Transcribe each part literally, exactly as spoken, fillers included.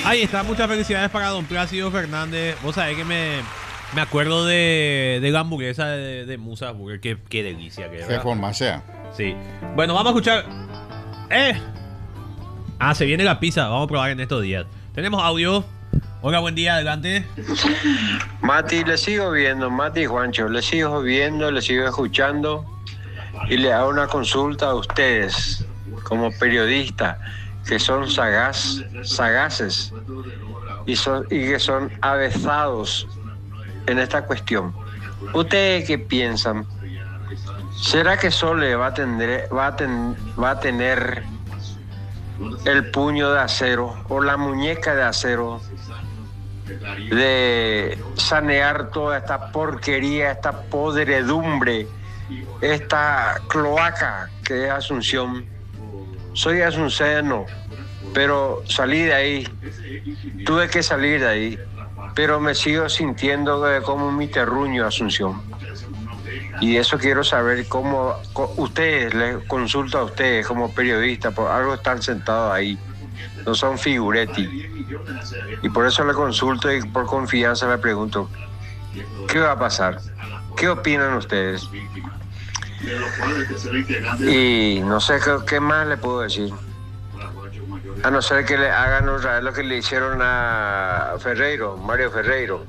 Ahí está, muchas felicidades para don Plácido Fernández. Vos sabés que me, me acuerdo de, de la hamburguesa de, de Musa Burger. Qué, qué delicia que Se era. forma, sea. Sí. Bueno, vamos a escuchar. ¡Eh! Ah, se viene la pizza. Vamos a probar en estos días. Tenemos audio. Hola, buen día, adelante. Mati, le sigo viendo, Mati y Juancho, le sigo viendo, le sigo escuchando y le hago una consulta a ustedes como periodistas que son sagaz, sagaces y, son, y que son avesados en esta cuestión. ¿Ustedes qué piensan? ¿Será que Sole va a tener, va a ten, va a tener el puño de acero o la muñeca de acero de sanear toda esta porquería, esta podredumbre, esta cloaca que es Asunción? Soy asunceno, pero salí de ahí, tuve que salir de ahí, pero me sigo sintiendo como mi terruño, Asunción. Y eso quiero saber cómo ustedes, les consulto a ustedes como periodistas, por algo están sentados ahí, no son figuretti. Y por eso le consulto y por confianza le pregunto, ¿qué va a pasar? ¿Qué opinan ustedes? Y no sé qué, qué más le puedo decir. A no ser que le hagan otra vez lo que le hicieron a Ferreiro, Mario Ferreiro.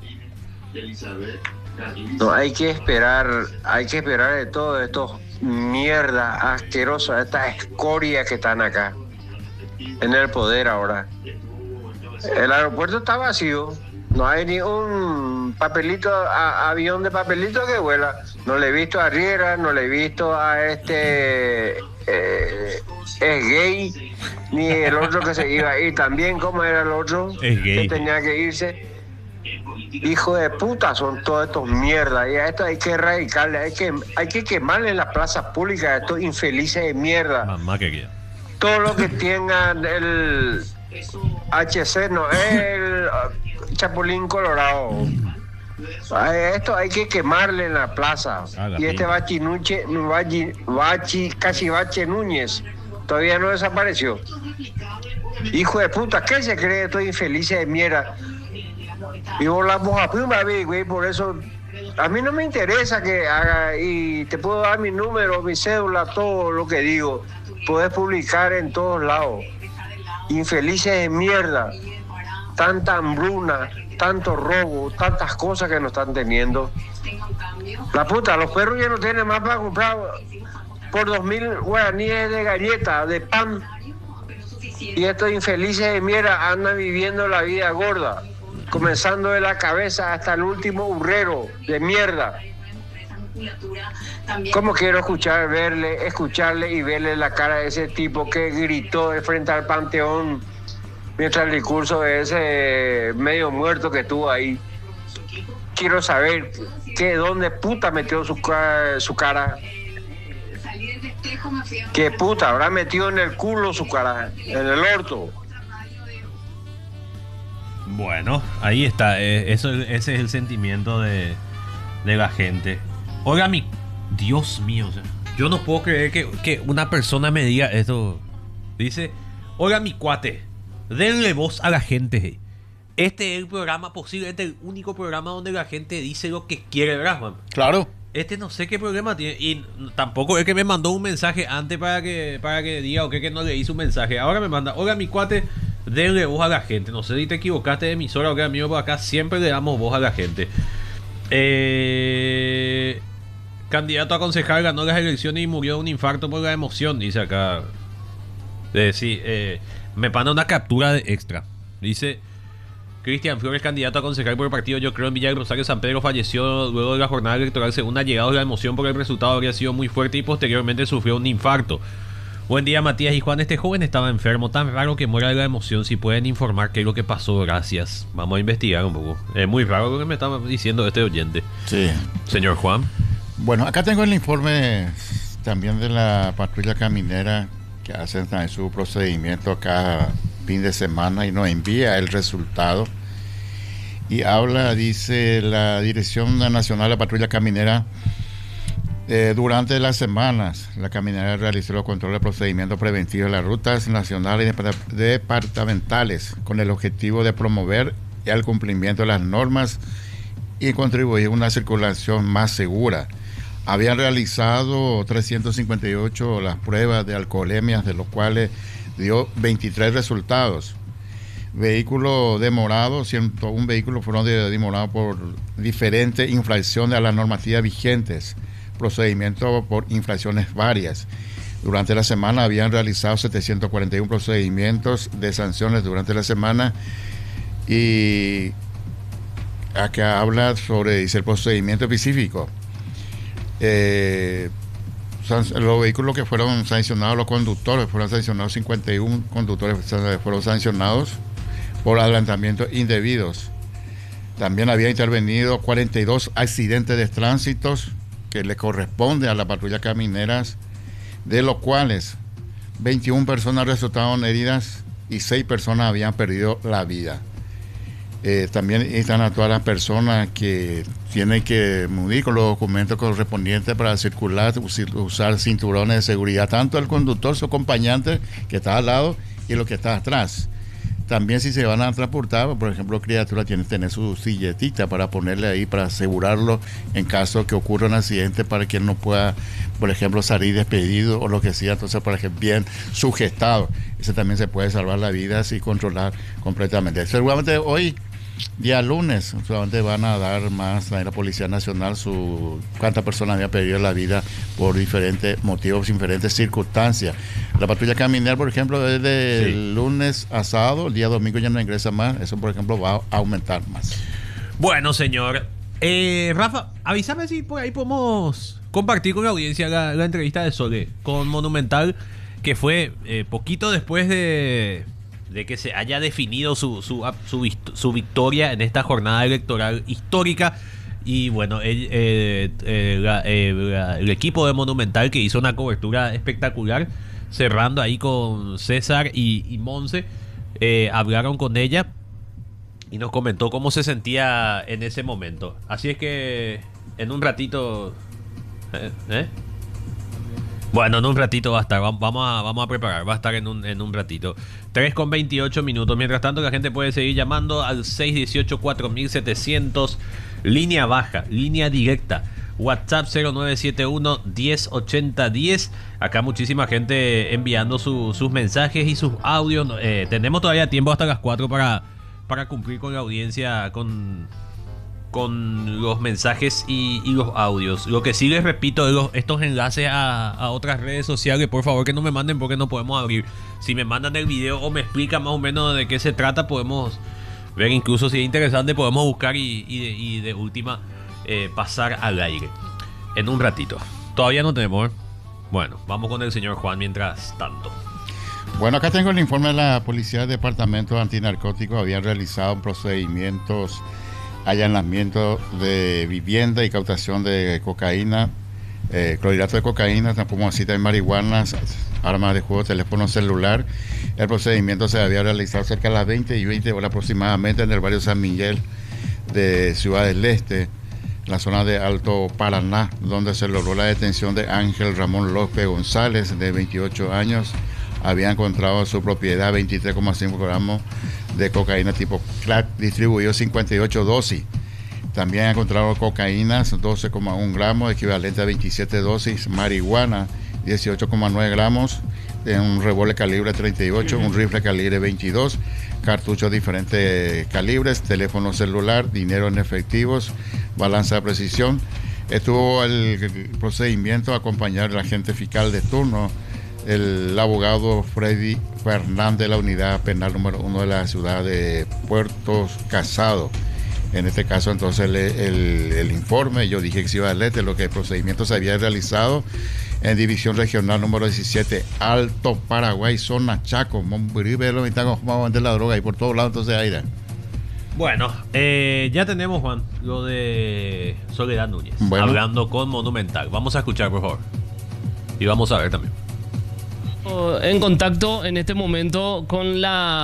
No, hay que esperar, hay que esperar de todo estos mierdas asquerosas, estas escorias que están acá, en el poder ahora. El aeropuerto está vacío, no hay ni un papelito, a, avión de papelito que vuela. No le he visto a Riera, no le he visto a este eh, es gay, ni el otro que se iba a ir también, ¿cómo era el otro? Es gay. Que tenía que irse. Hijo de puta son todos estos mierdas, y a esto hay que erradicarle, hay que, hay que quemarle en las plazas públicas a estos infelices de mierda. Mamá que quiera. Todo lo que tengan el H C, no, el Chapulín Colorado. A esto hay que quemarle en la plaza. Ah, la y este pinta. Bachi, Nuche, Bachi, Bachi, casi Bache Núñez, todavía no desapareció. Hijo de puta, ¿qué se cree estos infelices de mierda? Y volamos a pluma, güey, por eso a mí no me interesa que haga, y te puedo dar mi número, mi cédula, todo lo que digo. Puedes publicar en todos lados. Infelices de mierda, tanta hambruna, tanto robo, tantas cosas que nos están teniendo. La puta, los perros ya no tienen más para comprar por dos mil guaraníes de galleta, de pan. Y estos infelices de mierda andan viviendo la vida gorda, comenzando de la cabeza hasta el último burrero de mierda. ¿Cómo quiero escuchar, verle, escucharle y verle la cara de ese tipo que gritó de frente al Panteón mientras el discurso de ese medio muerto que estuvo ahí? Quiero saber que dónde puta metió su, su cara. ¿Qué puta habrá metido en el culo su cara? En el orto. Bueno, ahí está. eh, eso, ese es el sentimiento de, de la gente. Oiga, mi... Dios mío, o sea, yo no puedo creer que, que una persona me diga esto. Dice, oiga, mi cuate, denle voz a la gente. Este es el programa, posiblemente el único programa donde la gente dice lo que quiere, ¿verdad, Juan? Claro. Este no sé qué problema tiene. Y tampoco es que me mandó un mensaje antes para que, para que diga o que, que no le hizo un mensaje. Ahora me manda, oiga, mi cuate, denle voz a la gente. No sé si te equivocaste de emisora o que, amigo, por acá siempre le damos voz a la gente. Eh... Candidato a concejal ganó las elecciones y murió de un infarto por la emoción, dice acá. Eh, sí, eh, me panda una captura de extra. Dice, Cristian Flores, candidato a concejal por el partido Yo Creo en Villa del Rosario San Pedro, falleció luego de la jornada electoral según ha llegado la emoción porque el resultado habría sido muy fuerte y posteriormente sufrió un infarto. Buen día, Matías y Juan. Este joven estaba enfermo, tan raro que muera de la emoción. Si pueden informar qué es lo que pasó, gracias. Vamos a investigar un poco. Es muy raro lo que me estaba diciendo este oyente. Sí. Señor Juan. Bueno, acá tengo el informe también de la patrulla caminera que hacen también su procedimiento cada fin de semana y nos envía el resultado. Y habla, dice la Dirección Nacional de la Patrulla Caminera, Eh, durante las semanas, la caminera realizó los controles de procedimientos preventivos de las rutas nacionales y departamentales con el objetivo de promover el cumplimiento de las normas y contribuir a una circulación más segura. Habían realizado trescientas cincuenta y ocho las pruebas de alcoholemia, de los cuales dio veintitrés resultados. Vehículos demorados, ciento uno vehículos fueron demorados por diferentes infracciones a las normativas vigentes, procedimientos por infracciones varias. Durante la semana habían realizado setecientos cuarenta y uno procedimientos de sanciones durante la semana, y acá habla sobre, dice, el procedimiento específico. Eh, los vehículos que fueron sancionados, los conductores fueron sancionados, cincuenta y uno conductores fueron sancionados por adelantamientos indebidos. También había intervenido cuarenta y dos accidentes de tránsito que le corresponde a la patrulla camineras, de los cuales veintiuna personas resultaron heridas y seis personas habían perdido la vida. Eh, también están a todas las personas que tienen que munir con los documentos correspondientes para circular, usar cinturones de seguridad, tanto el conductor, su acompañante que está al lado y lo que está atrás. También si se van a transportar, por ejemplo, criaturas tienen que tener su silletita para ponerle ahí, para asegurarlo en caso que ocurra un accidente, para que él no pueda, por ejemplo, salir despedido o lo que sea. Entonces, para que bien sujetado, ese también se puede salvar la vida y controlar completamente. Seguramente hoy, día lunes, solamente van a dar más a la Policía Nacional su cuántas personas habían perdido la vida por diferentes motivos, diferentes circunstancias. La patrulla caminera, por ejemplo, desde sí. el lunes a sábado, el día domingo ya no ingresa más. Eso, por ejemplo, va a aumentar más. Bueno, señor. Eh, Rafa, avísame si por ahí podemos compartir con la audiencia la, la entrevista de Sole con Monumental, que fue eh, poquito después de... de que se haya definido su, su, su, su victoria en esta jornada electoral histórica. Y bueno, el, eh, eh, la, eh, la, el equipo de Monumental, que hizo una cobertura espectacular, cerrando ahí con César y, y Monse, eh, hablaron con ella y nos comentó cómo se sentía en ese momento. Así es que en un ratito... ¿Eh? ¿Eh? Bueno, en un ratito va a estar, vamos a, vamos a preparar, va a estar en un, en un ratito. tres con veintiocho minutos. Mientras tanto, la gente puede seguir llamando al seis uno ocho, cuatro mil setecientos, línea baja, línea directa, WhatsApp cero nueve siete uno, diez ochenta diez. Acá muchísima gente enviando su, sus mensajes y sus audios. Eh, tenemos todavía tiempo hasta las cuatro para, para cumplir con la audiencia, con... con los mensajes y, y los audios. Lo que sí les repito, los, estos enlaces a, a otras redes sociales, por favor que no me manden porque no podemos abrir. Si me mandan el video o me explican más o menos de qué se trata, podemos ver, incluso si es interesante, podemos buscar y, y, de, y de última eh, pasar al aire en un ratito. Todavía no tenemos, ¿eh? Bueno, vamos con el señor Juan mientras tanto. Bueno, acá tengo el informe de la Policía del Departamento Antinarcótico. Habían realizado procedimientos, allanamiento de vivienda y cautación de cocaína, eh, clorhidrato de cocaína, tampoco así de marihuana, armas de juego, teléfono celular. El procedimiento se había realizado cerca de las veinte y veinte horas aproximadamente en el barrio San Miguel de Ciudad del Este, en la zona de Alto Paraná, donde se logró la detención de Ángel Ramón López González, de veintiocho años. Había encontrado en su propiedad veintitrés coma cinco gramos de cocaína tipo crack, distribuyó cincuenta y ocho dosis. También ha encontrado cocaínas, doce coma uno gramos, equivalente a veintisiete dosis, marihuana, dieciocho coma nueve gramos, de un revólver calibre treinta y ocho, un rifle calibre veintidós, cartuchos de diferentes calibres, teléfono celular, dinero en efectivos, balanza de precisión. Estuvo el, el procedimiento a acompañar al agente fiscal de turno, el abogado Freddy Fernández, de la unidad penal número uno de la ciudad de Puerto Casado. En este caso, entonces, el, el, el informe, yo dije que se iba a leer lo que el procedimiento se había realizado en División Regional número diecisiete, Alto Paraguay, zona Chaco, Monburibe, lo mitad de la droga y por todos lados, entonces aire. Bueno, eh, ya tenemos, Juan, lo de Soledad Núñez, bueno, hablando con Monumental. Vamos a escuchar, por favor. Y vamos a ver también. En contacto en este momento con la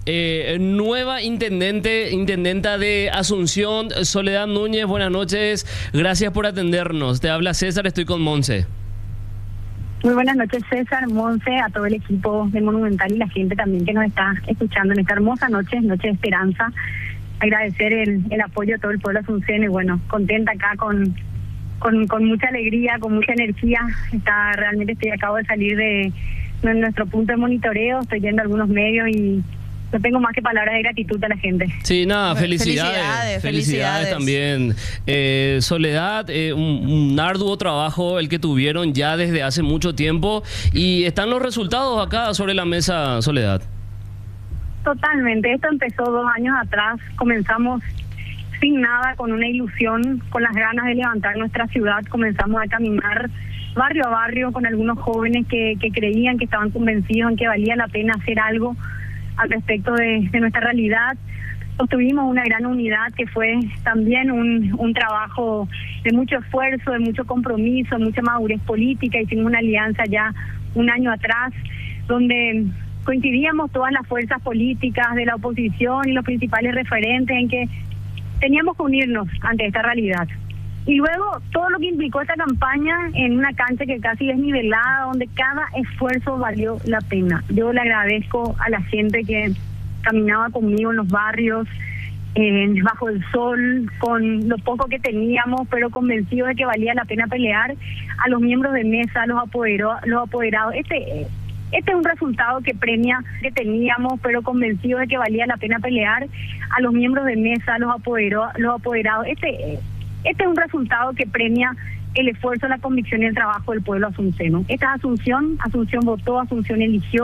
Eh, nueva intendente, intendenta de Asunción, Soledad Núñez, buenas noches, gracias por atendernos. Te habla César, estoy con Monse. Muy buenas noches, César, Monse, a todo el equipo de Monumental y la gente también que nos está escuchando en esta hermosa noche, noche de esperanza. Agradecer el, el apoyo de todo el pueblo asunción y bueno, contenta acá con, con, con mucha alegría, con mucha energía. Está realmente estoy acabo de salir de, de nuestro punto de monitoreo, estoy yendo a algunos medios y no tengo más que palabras de gratitud a la gente. Sí, nada, felicidades. Felicidades, Felicidades, felicidades. también. Eh, Soledad, eh, un, un arduo trabajo el que tuvieron ya desde hace mucho tiempo y están los resultados acá sobre la mesa, Soledad. Totalmente, esto empezó dos años atrás, comenzamos sin nada, con una ilusión, con las ganas de levantar nuestra ciudad, comenzamos a caminar barrio a barrio con algunos jóvenes que, que creían, que estaban convencidos en que valía la pena hacer algo al respecto de, de nuestra realidad. Obtuvimos una gran unidad que fue también un, un trabajo de mucho esfuerzo, de mucho compromiso, mucha madurez política. Hicimos una alianza ya un año atrás, donde coincidíamos todas las fuerzas políticas de la oposición y los principales referentes en que teníamos que unirnos ante esta realidad. Y luego todo lo que implicó esta campaña en una cancha que casi desnivelada, donde cada esfuerzo valió la pena. Yo le agradezco a la gente que caminaba conmigo en los barrios, eh, bajo el sol, con lo poco que teníamos, pero convencidos de que valía la pena pelear, a los miembros de mesa, a los, apodero, los apoderados. Este, este es un resultado que premia que teníamos, pero convencidos de que valía la pena pelear, a los miembros de mesa, a los, apodero, los apoderados. Este Este es un resultado que premia el esfuerzo, la convicción y el trabajo del pueblo asunceno. Esta es Asunción, Asunción votó, Asunción eligió.